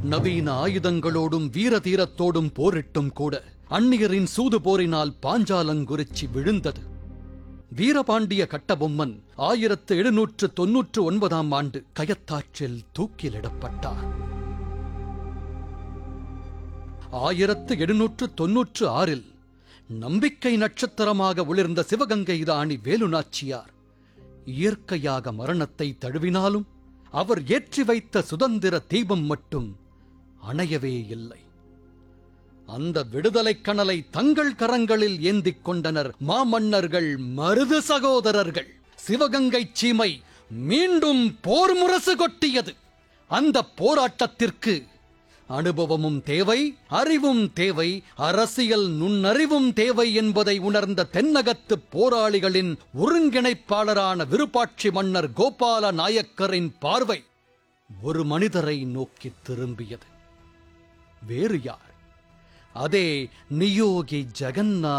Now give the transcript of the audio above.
நவீன ஆயுதங்களோடும் வீரதீரத்தோடும் போரிட்டும் கூட அந்நியரின் சூது போரினால் பாஞ்சாலங்குறிச்சி விழுந்தது. வீரபாண்டிய கட்டபொம்மன் 1799 ஆண்டு கயத்தாற்றில் தூக்கிலிடப்பட்டார். 1796 நம்பிக்கை நட்சத்திரமாக ஒளிர்ந்த சிவகங்கை ராணி வேலுநாச்சியார் இயற்கையாக மரணத்தை தழுவினாலும் அவர் ஏற்றி வைத்த சுதந்திர தீபம் மட்டும் அணையவே இல்லை. அந்த விடுதலைக் கனலை தங்கள் கரங்களில் ஏந்திக் கொண்டனர் மாமன்னர்கள், மருது சகோதரர்கள். சிவகங்கை சீமை மீண்டும் போர் முரசு கொட்டியது. அந்த போராட்டத்திற்கு அனுபவமும் தேவை, அறிவும் தேவை, அரசியல் நுண்ணறிவும் தேவை என்பதை உணர்ந்த தென்னகத்து போராளிகளின் ஒருங்கிணைப்பாளரான விருப்பாட்சி மன்னர் கோபால நாயக்கரின் பார்வை ஒரு மனிதரை நோக்கி திரும்பியது. வேறு யார்? அதே நியோகி ஜெகந்நாத்